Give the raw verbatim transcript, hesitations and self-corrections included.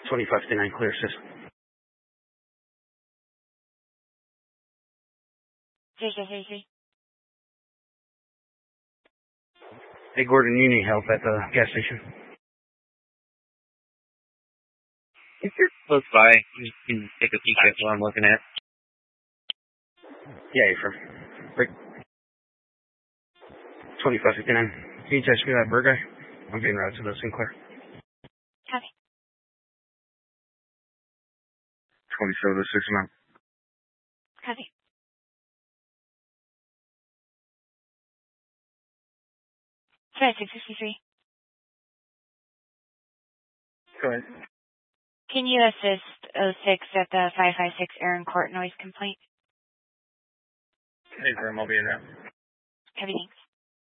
twenty-five fifty-nine, clear assist. three zero three three. Hey, Gordon, you need help at the gas station? If you're close by, you can take a peek at what I'm looking at. Yeah, you're from Rick. twenty-five fifty-nine. Can you text me that bird guy? I'm being routed to the Sinclair. Copy. twenty-seven to six nine. Copy. Sorry, six fifty-three. Go ahead. Can you assist oh six at the five five six Aaron Court noise complaint? Hey, Grim, I'll be in now. Copy, thanks.